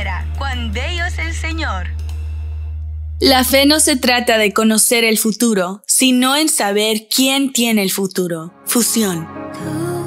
espera, cuán bello es el Señor. La fe no se trata de conocer el futuro, sino en saber quién tiene el futuro. Fusión.